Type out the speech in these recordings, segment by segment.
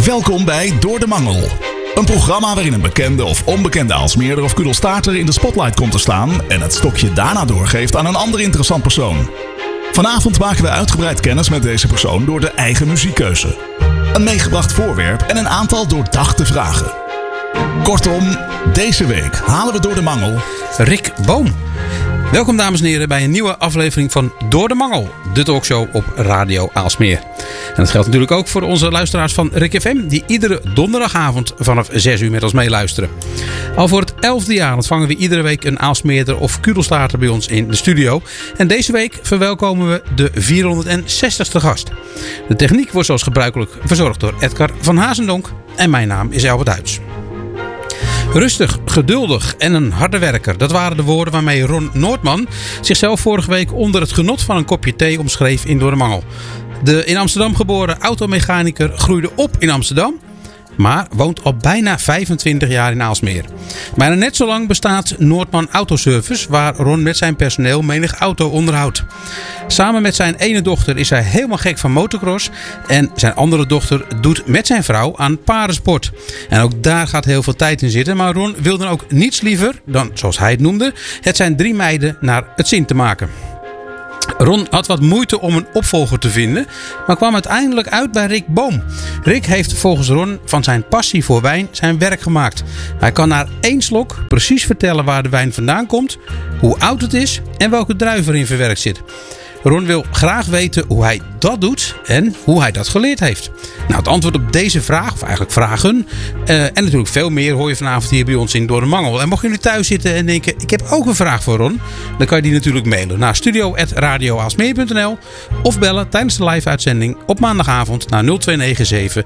Welkom bij Door de Mangel. Een programma waarin een bekende of onbekende Aalsmeerder of Kudelstaarter in de spotlight komt te staan en het stokje daarna doorgeeft aan een ander interessant persoon. Vanavond maken we uitgebreid kennis met deze persoon door de eigen muziekkeuze, een meegebracht voorwerp en een aantal doordachte vragen. Kortom, deze week halen we door de mangel Rick Boom. Welkom dames en heren bij een nieuwe aflevering van Door de Mangel, de talkshow op Radio Aalsmeer. En dat geldt natuurlijk ook voor onze luisteraars van Rick FM, die iedere donderdagavond vanaf 6 uur met ons meeluisteren. Al voor het 11e jaar ontvangen we iedere week een Aalsmeerder of Kudelstaarter bij ons in de studio. En deze week verwelkomen we de 460ste gast. De techniek wordt zoals gebruikelijk verzorgd door Edgar van Hazendonk en mijn naam is Albert Duits. Rustig, geduldig en een harde werker. Dat waren de woorden waarmee Ron Noordman zichzelf vorige week onder het genot van een kopje thee omschreef in Door de Mangel. De in Amsterdam geboren automechanicus groeide op in Amsterdam, maar woont al bijna 25 jaar in Aalsmeer. Bijna net zo lang bestaat Noordman Autoservice, waar Ron met zijn personeel menig auto onderhoudt. Samen met zijn ene dochter is hij helemaal gek van motocross. En zijn andere dochter doet met zijn vrouw aan paardensport. En ook daar gaat heel veel tijd in zitten. Maar Ron wil dan ook niets liever dan, zoals hij het noemde, het zijn 3 meiden naar het zin te maken. Ron had wat moeite om een opvolger te vinden, maar kwam uiteindelijk uit bij Rick Boom. Rick heeft volgens Ron van zijn passie voor wijn zijn werk gemaakt. Hij kan na 1 slok precies vertellen waar de wijn vandaan komt, hoe oud het is en welke druif erin verwerkt zit. Ron wil graag weten hoe hij dat doet en hoe hij dat geleerd heeft. Nou, het antwoord op deze vraag, of eigenlijk vragen, en natuurlijk veel meer hoor je vanavond hier bij ons in Door de Mangel. En mocht je nu thuis zitten en denken, ik heb ook een vraag voor Ron, dan kan je die natuurlijk mailen naar studio@radioaalsmeer.nl of bellen tijdens de live-uitzending op maandagavond naar 0297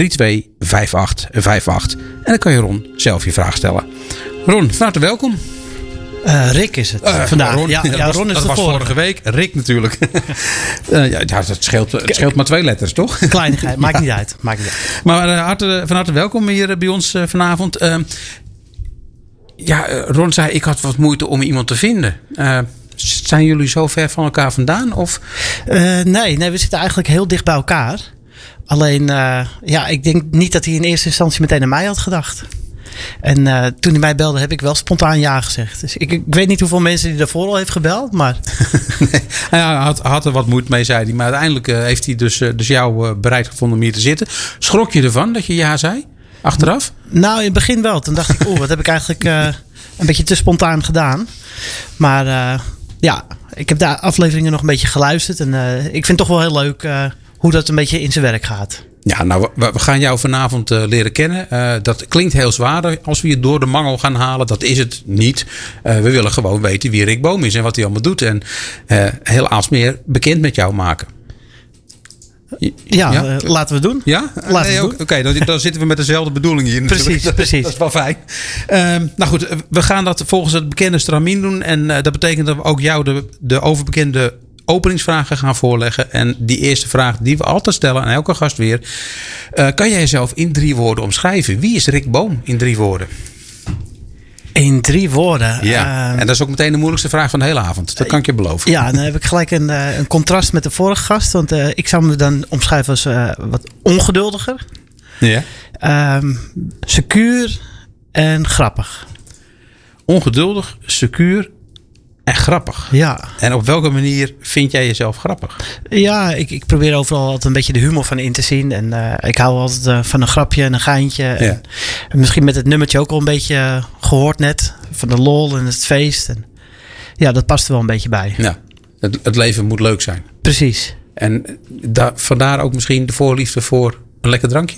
325858. En dan kan je Ron zelf je vraag stellen. Ron, van harte welkom. Rick is het vandaag. Ron, Ron is dat de was vorige week. Rick natuurlijk. Het scheelt maar 2 letters, toch? Kleinigheid, maakt niet uit. Maar van harte welkom hier bij ons vanavond. Ron zei, ik had wat moeite om iemand te vinden. Zijn jullie zo ver van elkaar vandaan? Of? Nee, we zitten eigenlijk heel dicht bij elkaar. Alleen, ik denk niet dat hij in eerste instantie meteen aan mij had gedacht. En toen hij mij belde, heb ik wel spontaan ja gezegd. Dus ik weet niet hoeveel mensen hij daarvoor al heeft gebeld, maar... Nee, hij had er wat moeite mee, zei hij. Maar uiteindelijk heeft hij dus jou bereid gevonden om hier te zitten. Schrok je ervan dat je ja zei? Achteraf? Nou, in het begin wel. Toen dacht ik, wat heb ik eigenlijk een beetje te spontaan gedaan. Maar ik heb de afleveringen nog een beetje geluisterd. En ik vind het toch wel heel leuk hoe dat een beetje in zijn werk gaat. Ja, nou, we gaan jou vanavond leren kennen. Dat klinkt heel zwaar als we je door de mangel gaan halen. Dat is het niet. We willen gewoon weten wie Rick Boom is en wat hij allemaal doet. En heel Aalsmeer bekend met jou maken. Ja, laten we het doen. Ja? Oké, dan zitten we met dezelfde bedoeling hier. Precies. Dat is wel fijn. Nou goed, we gaan dat volgens het bekende stramien doen. En dat betekent dat we ook jou de overbekende openingsvragen gaan voorleggen. En die eerste vraag die we altijd stellen aan elke gast weer. Kan jij jezelf in 3 woorden omschrijven? Wie is Rick Boom in 3 woorden? In 3 woorden? Ja, en dat is ook meteen de moeilijkste vraag van de hele avond. Dat kan ik je beloven. Ja, dan heb ik gelijk een contrast met de vorige gast. Want ik zou me dan omschrijven als wat ongeduldiger. Ja. Secuur en grappig. Ongeduldig, secuur en grappig. Ja. En op welke manier vind jij jezelf grappig? Ja, ik probeer overal altijd een beetje de humor van in te zien. En ik hou altijd van een grapje en een geintje. Ja. En misschien met het nummertje ook al een beetje gehoord net. Van de lol en het feest. En ja, dat past er wel een beetje bij. Ja, het leven moet leuk zijn. Precies. En vandaar ook misschien de voorliefde voor een lekker drankje?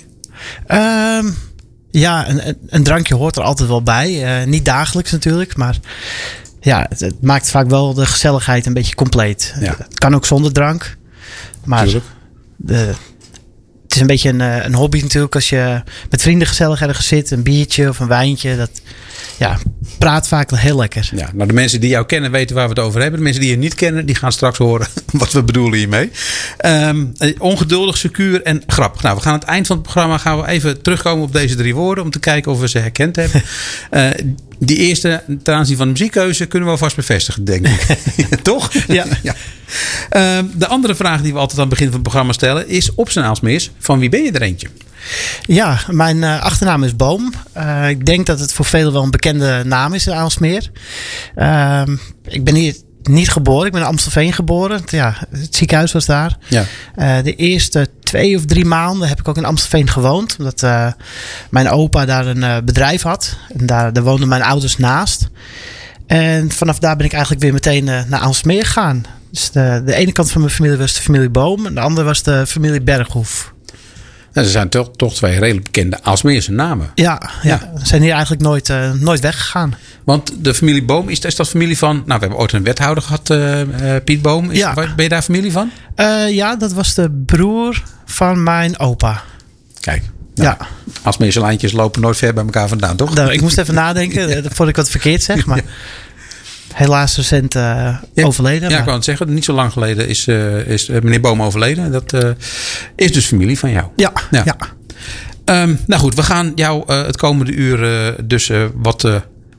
Ja, een drankje hoort er altijd wel bij. Niet dagelijks natuurlijk, maar... Ja, het maakt vaak wel de gezelligheid een beetje compleet. Ja. Het kan ook zonder drank. Maar het is een beetje een hobby natuurlijk. Als je met vrienden gezellig ergens zit. Een biertje of een wijntje. Dat praat vaak wel heel lekker. Ja, nou, de mensen die jou kennen weten waar we het over hebben. De mensen die je niet kennen, die gaan straks horen wat we bedoelen hiermee. Ongeduldig, secuur en grappig. Nou, we gaan aan het eind van het programma even terugkomen op deze 3 woorden. Om te kijken of we ze herkend hebben. Die eerste, ten aanzien van de muziekkeuze, kunnen we alvast bevestigen, denk ik. Toch? Ja. De andere vraag die we altijd aan het begin van het programma stellen is op zijn Aalsmeers: van wie ben je er eentje? Ja, mijn achternaam is Boom. Ik denk dat het voor velen wel een bekende naam is in Aalsmeer. Ik ben hier niet geboren. Ik ben in Amstelveen geboren. Ja, het ziekenhuis was daar. Ja. De eerste 2 of 3 maanden heb ik ook in Amstelveen gewoond. Omdat mijn opa daar een bedrijf had. En daar woonden mijn ouders naast. En vanaf daar ben ik eigenlijk weer meteen naar Aalsmeer gegaan. Dus de ene kant van mijn familie was de familie Boom. En de andere was de familie Berghoef. Nou, ze zijn toch 2 redelijk bekende Aalsmeerse namen. Ja. Ze zijn hier eigenlijk nooit weggegaan. Want de familie Boom, is dat familie van... Nou, we hebben ooit een wethouder gehad, Piet Boom. Ben je daar familie van? Ja, dat was de broer van mijn opa. Kijk, nou, ja. Aalsmeerse lijntjes lopen nooit ver bij elkaar vandaan, toch? Nou, ik moest even nadenken voordat ik wat verkeerd zeg, maar... Helaas recent overleden. Ja, ik wou het zeggen. Niet zo lang geleden is meneer Boom overleden. Dat is dus familie van jou. Ja. Nou goed, we gaan jou het komende uur dus wat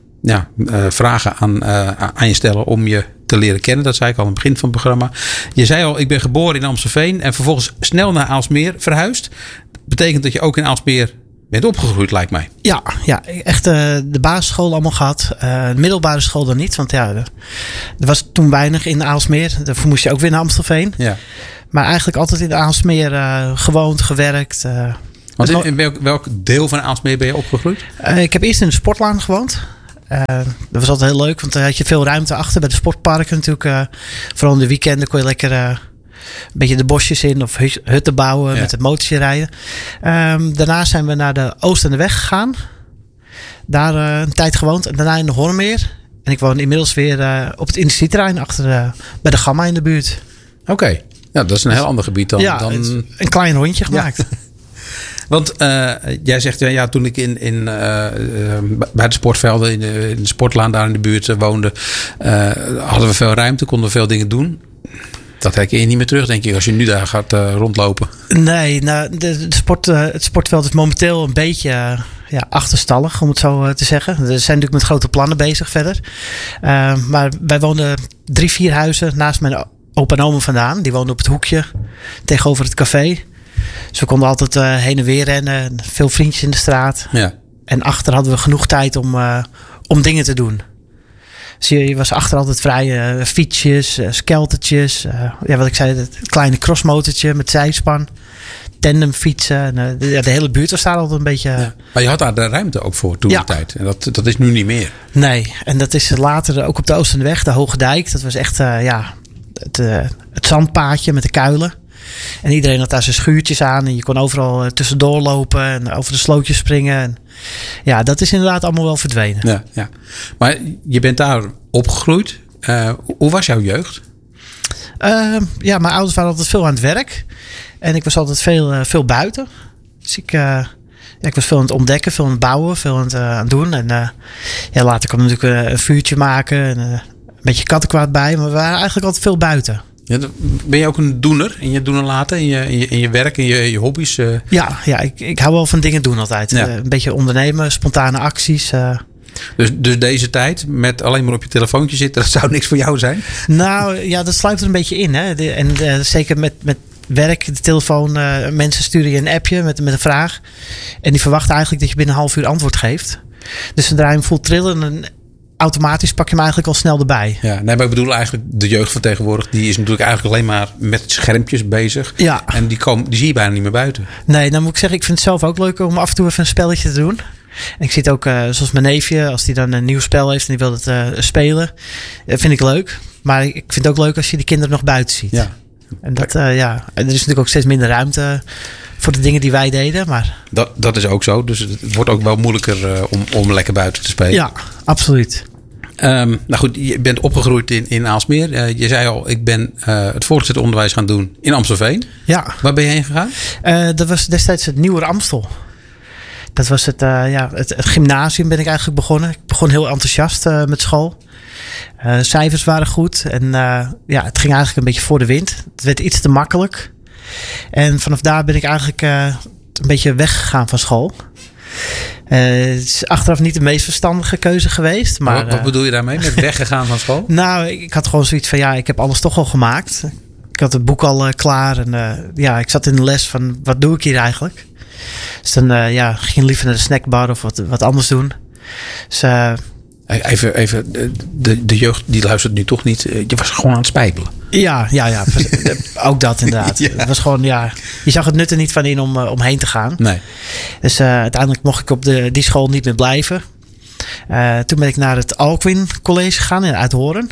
vragen aan je stellen om je te leren kennen. Dat zei ik al aan het begin van het programma. Je zei al, ik ben geboren in Amstelveen en vervolgens snel naar Aalsmeer verhuisd. Betekent dat je ook in Aalsmeer bent opgegroeid, lijkt mij. Ja, echt de basisschool allemaal gehad. De middelbare school dan niet. Want ja, er was toen weinig in Aalsmeer. Daarvoor moest je ook weer naar Amstelveen. Ja. Maar eigenlijk altijd in Aalsmeer gewoond, gewerkt. Want in welk deel van Aalsmeer ben je opgegroeid? Ik heb eerst in de sportlaan gewoond. Dat was altijd heel leuk, want daar had je veel ruimte achter bij de sportparken natuurlijk. Vooral in de weekenden kon je lekker een beetje de bosjes in of hutten bouwen, met het motortje rijden. Daarna zijn we naar de Oost en de Weg gegaan. Daar een tijd gewoond en daarna in de Hornmeer. En ik woon inmiddels weer op het industrieterrein bij de Gamma in de buurt. Oké. Ja, dat is een heel ander gebied dan. Ja, een klein rondje gemaakt. Ja. Want jij zegt, toen ik bij de sportvelden in de sportlaan daar in de buurt woonde, hadden we veel ruimte, konden we veel dingen doen. Dat herken je niet meer terug, denk ik, als je nu daar gaat rondlopen. Nee, nou, het sportveld is momenteel een beetje achterstallig, om het zo te zeggen. We zijn natuurlijk met grote plannen bezig verder. Maar wij woonden 3-4 huizen naast mijn opa en oma vandaan. Die woonden op het hoekje tegenover het café. Dus we konden altijd heen en weer rennen. Veel vriendjes in de straat. Ja. En achter hadden we genoeg tijd om dingen te doen. Dus je was achter altijd vrij. Fietsjes, skeltertjes. Wat ik zei, het kleine crossmotortje met zijspan. Tandemfietsen. De hele buurt was daar altijd een beetje... Ja. Maar je had daar de ruimte ook voor toen de tijd. En dat is nu niet meer. Nee, en dat is later ook op de Oost en de Weg. De Hoge Dijk. Dat was echt het zandpaadje met de kuilen. En iedereen had daar zijn schuurtjes aan. En je kon overal tussendoor lopen. En over de slootjes springen. En ja, dat is inderdaad allemaal wel verdwenen. Ja. Maar je bent daar opgegroeid. Hoe was jouw jeugd? Mijn ouders waren altijd veel aan het werk. En ik was altijd veel buiten. Dus ik was veel aan het ontdekken. Veel aan het bouwen. Veel aan het doen. En later kwam natuurlijk een vuurtje maken. En een beetje kattenkwaad bij. Maar we waren eigenlijk altijd veel buiten. Ja, ben je ook een doener in je doen en laten? In je werk, in je hobby's? Ja, ik hou wel van dingen doen altijd. Ja. Een beetje ondernemen, spontane acties. Dus deze tijd met alleen maar op je telefoontje zitten, dat zou niks voor jou zijn? Nou ja, dat sluit er een beetje in. Hè? En zeker met werk, de telefoon. Mensen sturen je een appje met een vraag. En die verwachten eigenlijk dat je binnen een half uur antwoord geeft. Dus zodra je hem voelt trillen... En automatisch pak je hem eigenlijk al snel erbij. Ja, nee, maar ik bedoel eigenlijk de jeugd van tegenwoordig... die is natuurlijk eigenlijk alleen maar met schermpjes bezig. Ja. En die zie je bijna niet meer buiten. Nee, dan moet ik zeggen, ik vind het zelf ook leuk... om af en toe even een spelletje te doen. En ik zie het ook, zoals mijn neefje... als die dan een nieuw spel heeft en die wil het spelen... vind ik leuk. Maar ik vind het ook leuk als je die kinderen nog buiten ziet. Ja. En er is natuurlijk ook steeds minder ruimte... voor de dingen die wij deden. Maar... Dat is ook zo. Dus het wordt ook wel moeilijker om lekker buiten te spelen. Ja, absoluut. Nou goed, je bent opgegroeid in Aalsmeer. Je zei al, ik ben het voortgezet onderwijs gaan doen in Amstelveen. Ja. Waar ben je heen gegaan? Dat was destijds het Nieuwer Amstel. Dat was het gymnasium ben ik eigenlijk begonnen. Ik begon heel enthousiast met school. Cijfers waren goed. En het ging eigenlijk een beetje voor de wind. Het werd iets te makkelijk. En vanaf daar ben ik eigenlijk een beetje weggegaan van school. Het is achteraf niet de meest verstandige keuze geweest. Maar, wat bedoel je daarmee, met weggegaan van school? Nou, ik had gewoon zoiets van, ik heb alles toch al gemaakt. Ik had het boek al klaar. En ik zat in de les van, wat doe ik hier eigenlijk? Dus dan ging je liever naar de snackbar of wat anders doen. Dus, even de jeugd die luistert nu toch niet. Je was gewoon aan het spijbelen. Ja. Ook dat inderdaad. Ja. Het was gewoon, je zag het nut er niet van in om heen te gaan. Nee. Dus uiteindelijk mocht ik op die school niet meer blijven. Toen ben ik naar het Alcuin College gegaan in Uithoorn.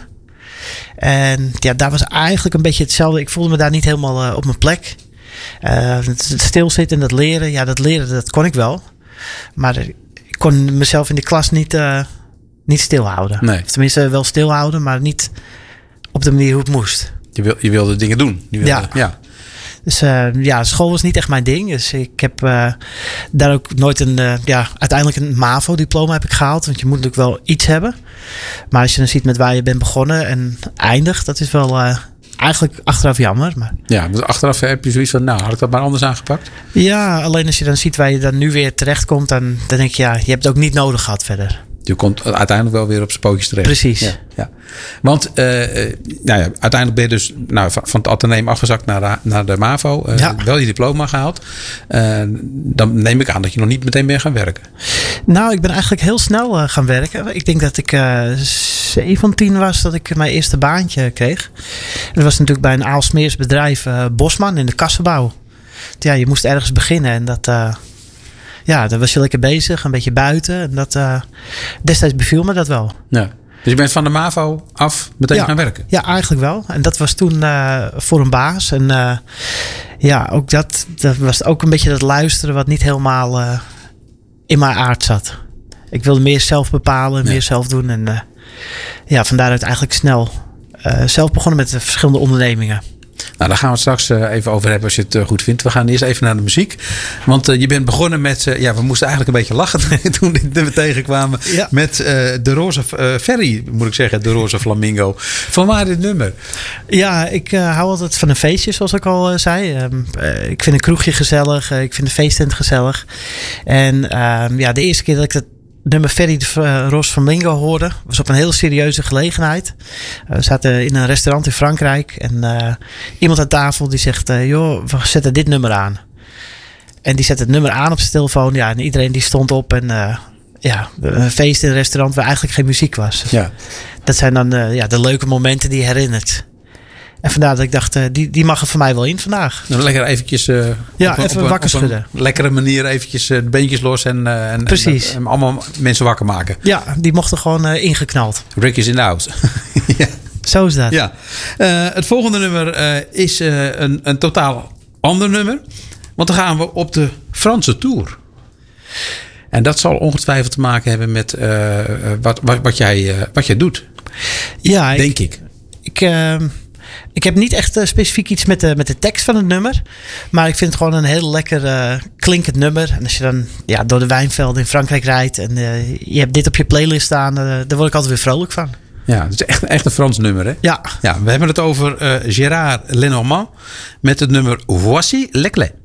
En daar was eigenlijk een beetje hetzelfde. Ik voelde me daar niet helemaal op mijn plek. Het stilzitten en dat leren, dat kon ik wel. Maar ik kon mezelf in de klas niet stilhouden. Nee. Of tenminste wel stilhouden, maar niet op de manier hoe het moest. Je wilde dingen doen. Ja. Dus school was niet echt mijn ding. Dus ik heb daar ook nooit uiteindelijk een MAVO-diploma heb ik gehaald. Want je moet natuurlijk wel iets hebben. Maar als je dan ziet met waar je bent begonnen en eindigt, dat is wel eigenlijk achteraf jammer. Maar... Ja, dus achteraf heb je zoiets van, had ik dat maar anders aangepakt? Ja, alleen als je dan ziet waar je dan nu weer terecht komt, dan denk je, je hebt het ook niet nodig gehad verder. Je komt uiteindelijk wel weer op zijn pootjes terecht. Precies. Ja. Want uiteindelijk ben je dus van het ateneum afgezakt naar de MAVO. Wel je diploma gehaald. Dan neem ik aan dat je nog niet meteen bent gaan werken. Nou, ik ben eigenlijk heel snel gaan werken. Ik denk dat ik 17 was dat ik mijn eerste baantje kreeg. Dat was natuurlijk bij een Aalsmeers bedrijf, Bosman, in de kassenbouw. Ja, je moest ergens beginnen en dat... daar was je lekker bezig, een beetje buiten. En dat destijds beviel me dat wel. Ja. Dus je bent van de MAVO af meteen gaan werken? Ja, eigenlijk wel. En dat was toen voor een baas. En ook dat was ook een beetje dat luisteren wat niet helemaal in mijn aard zat. Ik wilde meer zelf bepalen, meer zelf doen. En van daaruit eigenlijk snel zelf begonnen met de verschillende ondernemingen. Nou, daar gaan we het straks even over hebben als je het goed vindt. We gaan eerst even naar de muziek. Want je bent begonnen met... we moesten eigenlijk een beetje lachen toen we tegenkwamen. Ja. Met de Roze Ferry, moet ik zeggen. De Roze Flamingo. Vanwaar dit nummer? Ja, ik hou altijd van een feestje, zoals ik al zei. Ik vind een kroegje gezellig. Ik vind een feesttent gezellig. En de eerste keer dat ik het nummer Ferry de Roze Flamingo hoorde, was op een heel serieuze gelegenheid. We zaten in een restaurant in Frankrijk en iemand aan tafel die zegt, we zetten dit nummer aan. En die zette het nummer aan op zijn telefoon. Ja, en iedereen die stond op en een feest in een restaurant waar eigenlijk geen muziek was. Ja. Dat zijn dan de leuke momenten die je herinnert. En vandaar dat ik dacht, die mag er voor mij wel in vandaag. Nou, lekker eventjes... even wakker schudden. Op een lekkere manier eventjes de beentjes los en precies. En allemaal mensen wakker maken. Ja, die mochten gewoon ingeknald. Rick is in de house. Ja. Zo is dat. Ja. Het volgende nummer is een totaal ander nummer. Want dan gaan we op de Franse Tour. En dat zal ongetwijfeld te maken hebben met wat jij doet. Ja, denk ik. Ik heb niet echt specifiek iets met de tekst van het nummer. Maar ik vind het gewoon een heel lekker klinkend nummer. En als je dan door de wijnvelden in Frankrijk rijdt en je hebt dit op je playlist staan, daar word ik altijd weer vrolijk van. Ja, het is echt een Frans nummer, hè? Ja. We hebben het over Gérard Lenormand met het nummer Voici les clés.